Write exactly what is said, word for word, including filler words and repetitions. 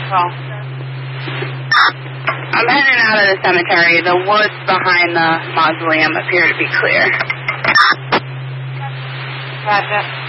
Well, I'm heading out of the cemetery. The woods behind the mausoleum appear to be clear. Gotcha.